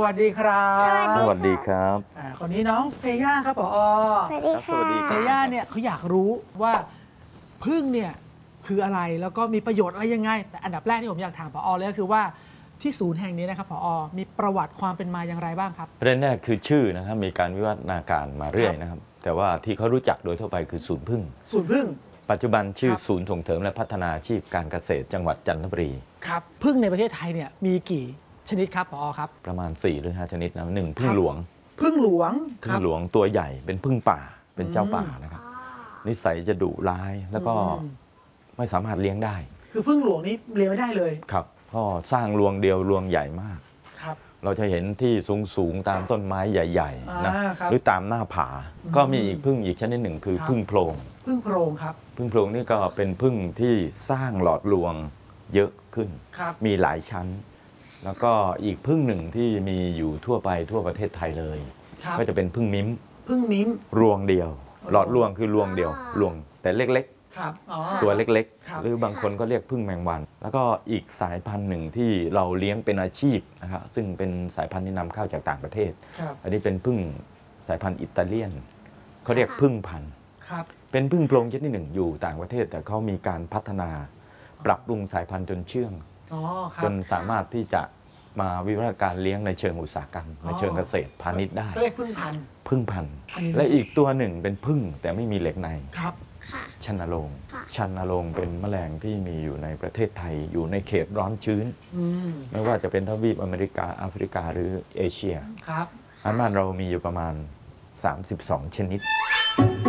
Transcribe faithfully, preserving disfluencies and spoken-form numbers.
วัสดีครับสวัสดีครับอ่าคนนี้น้องเฟย่าครับผอสวัสดีค่ะเฟย่าเนี่ยเขาอยากรู้ว่าผึ้งเนี่ยคืออะไรแล้วก็มีประโยชน์อะไรยังไงแต่อันดับแรกที่ผมอยากถามผอเลยก็คือว่าที่ศูนย์แห่งนี้นะครับผอมีประวัติความเป็นมาอย่างไรบ้างครับประเด็นแรกคือชื่อนะครับมีการวิวัฒนาการมาเรื่อยนะครับแต่ว่าที่เขารู้จักโดยทั่วไปคือศูนย์ผึ้งศูนย์ผึ้งปัจจุบันชื่อศูนย์ส่งเสริมและพัฒนาอาชีพการเกษตรจังหวัดจันทบุรีครับผึ้งในประเทศไทยเนี่ยมีกี่ชนิดครับผอครับประมาณสี่หรือห้าชนิดนะหนึ่งผึ้งหลวงผึ้งหลวงผึ้งหลวงตัวใหญ่เป็นผึ้งป่าเป็นเจ้าป่านะครับนิสัยจะดุร้ายแล้วก็ไม่สามารถเลี้ยงได้คือผึ้งหลวงนี้เลี้ยงไม่ได้เลยครับก็สร้างรวงเดียวรวงใหญ่มากครับเราจะเห็นที่สูงๆตามต้นไม้ใหญ่ๆนะหรือตามหน้าผาก็มีอีกผึ้งอีกชนิดหนึ่งคือผึ้งโพรงผึ้งโพรงครับผึ้งโพรงนี่ก็เป็นผึ้งที่สร้างหลอดรวงเยอะขึ้นมีหลายชั้นแล้วก็อีกผึ้งหนึ่งที่มีอยู่ทั่วไปทั่วประเทศไทยเลยก็จะเป็นผึ้งมิ้มผึ้งมิ้มรวงเดียวหลอดรวงคือรวงเดียวรวงแต่เล็กๆตัวเล็กๆหรือบางคนก็เรียกผึ้งแมงวันแล้วก็อีกสายพันธุ์หนึ่งที่เราเลี้ยงเป็นอาชีพนะครับซึ่งเป็นสายพันธุ์ที่นำเข้าจากต่างประเทศอันนี้เป็นผึ้งสายพันธุ์อิตาเลียนเขาเรียกผึ้งพันธุ์เป็นผึ้งโพรงชนิดหนึ่งอยู่ต่างประเทศแต่เขามีการพัฒนาปรับปรุงสายพันธุ์จนเชื่องจนสามารถที่จะมาวิวัฒนาการเลี้ยงในเชิงอุตสาหกรรมในเชิงเกษตรพาณิชย์ได้เรียกผึ้งพันธุ์ผึ้งพันธุ์และอีกตัวหนึ่งเป็นผึ้งแต่ไม่มีเหล็กในครับชันโรงชันโรงเป็นแมลงที่มีอยู่ในประเทศไทยอยู่ในเขตร้อนชื้นไม่ว่าจะเป็นทวีปอเมริกาแอฟริกาหรือเอเชียครับอันนั้นเรามีอยู่ประมาณสามสิบสองชนิด